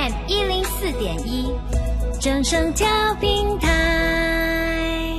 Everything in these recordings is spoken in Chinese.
FM104.1正声调平台。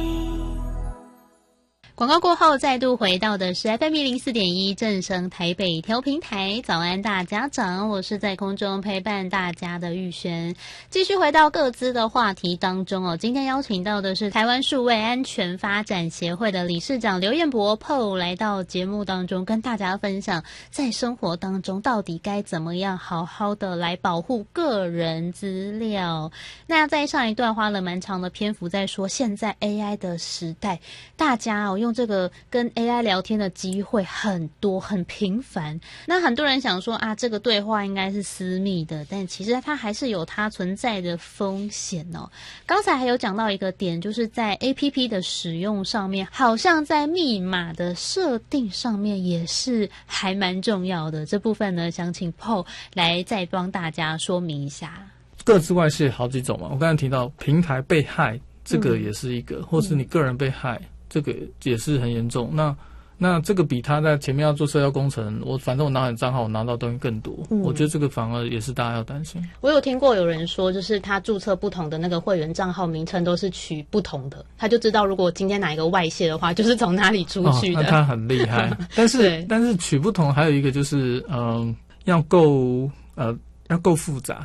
广告过后再度回到的是 FM104.1正声台北调平台，早安大家长，我是在空中陪伴大家的玉璇。继续回到各自的话题当中哦，今天邀请到的是台湾数位安全发展协会的理事长刘彦博 PO 来到节目当中，跟大家分享在生活当中到底该怎么样好好的来保护个人资料。那在上一段花了蛮长的篇幅在说现在 AI 的时代，大家用这个跟 AI 聊天的机会很多很频繁，那很多人想说啊，这个对话应该是私密的，但其实它还是有它存在的风险哦。刚才还有讲到一个点，就是在 APP 的使用上面，好像在密码的设定上面也是还蛮重要的。这部分呢，想请 PO 来再帮大家说明一下。 个资外泄好几种嘛，我刚才提到平台被害，这个也是一个，或是你个人被害，这个也是很严重。那这个比他在前面要做社交工程，反正我拿你账号，我拿到东西更多。我觉得这个反而也是大家要担心。 我有听过有人说，就是他注册不同的那个会员账号名称都是取不同的，他就知道如果今天哪一个外泄的话，就是从哪里出去的。 那他很厉害。但是取不同还有一个就是要够复杂。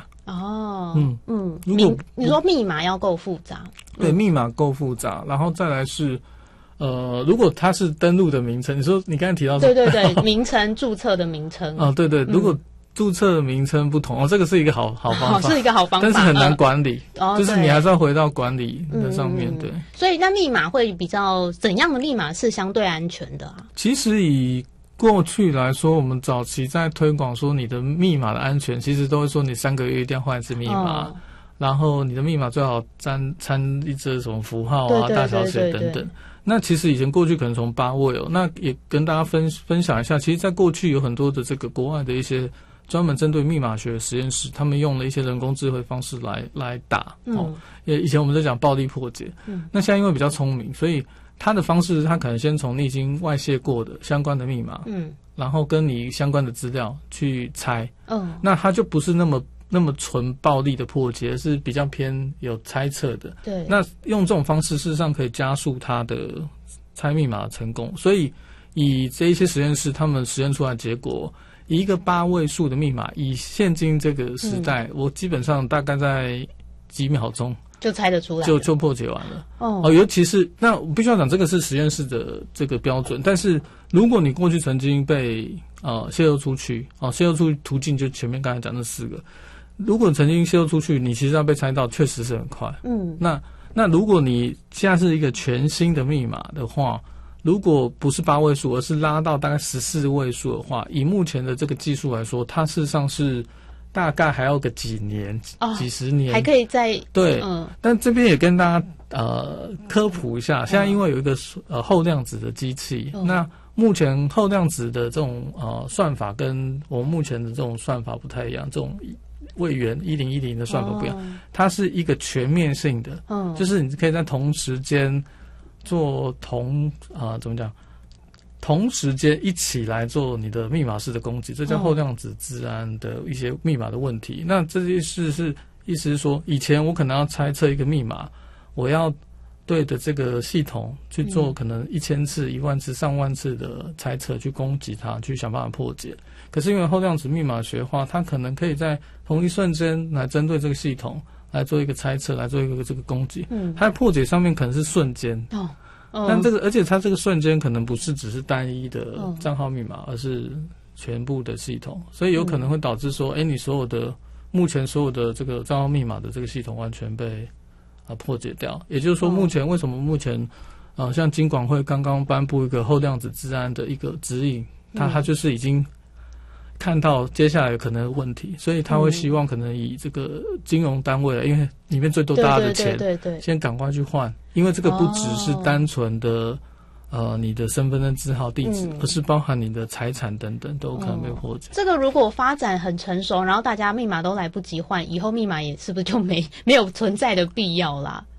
你说密码要够复杂。 对，密码够复杂，然后再来是如果它是登录的名称，你刚才提到对对对，名称注册的名称对对，如果注册的名称不同这个是一个好方法， 是一个好方法， 但是很难管理就是你还是要回到管理的上面。对， 所以那密码会比较怎样的密码是相对安全的啊？ 其实以过去来说，我们早期在推广说你的密码的安全，其实都会说你3个月一定要换一次密码，然后你的密码最好掺一则什么符号大小写等等。那其实以前过去可能从8位那也跟大家分享一下，其实在过去有很多的这个国外的一些专门针对密码学的实验室，他们用了一些人工智慧方式来打以前我们在讲暴力破解，那现在因为比较聪明，所以他的方式，他可能先从你已经外泄过的相关的密码，然后跟你相关的资料去猜，那他就不是那么纯暴力的破解，是比较偏有猜测的。 对， 那用这种方式，事实上可以加速他的猜密码的成功。所以以这一些实验室，他们实验出来的结果，以一个8位数的密码，以现今这个时代，我基本上大概在几秒钟就猜得出来， 就破解完了。尤其是那我必须要讲，这个是实验室的这个标准。但是如果你过去曾经被泄露出去，泄露出去途径就前面刚才讲那4个，如果曾经泄露出去，你其实要被猜到，确实是很快。那如果你现在是一个全新的密码的话，如果不是8位数，而是拉到大概14位数的话，以目前的这个技术来说，它事实上是大概还要个几年、几十年， 还可以再对。但这边也跟大家科普一下，现在因为有一个后量子的机器，那目前后量子的这种算法跟我们目前的这种算法不太一样，这种位元1010的算法不一样，它是一个全面性的，就是你可以在同时间做怎么讲？同时间一起来做你的密码式的攻击，这叫后量子治安的一些密码的问题。那这件事意思是说，以前我可能要猜测一个密码，我要对的这个系统去做可能1000次、10000次、上万次的猜测，去攻击它，去想办法破解。可是因为后量子密码学的话，它可能可以在同一瞬间来针对这个系统来做一个猜测，来做一个这个攻击。它的破解上面可能是瞬间。但而且它这个瞬间可能不是只是单一的账号密码，而是全部的系统，所以有可能会导致说，你目前所有的这个账号密码的这个系统完全被破解掉。也就是说，为什么目前像金管会刚刚颁布一个后量子治安的一个指引，它就是已经看到接下来有可能的问题，所以他会希望可能以这个金融单位，因为里面最多大家的钱，先赶快去换，因为这个不只是单纯的你的身份证字号地址，而是包含你的财产等等都有可能被破解。 这个如果发展很成熟，然后大家密码都来不及换，以后密码也是不是就没有存在的必要啦？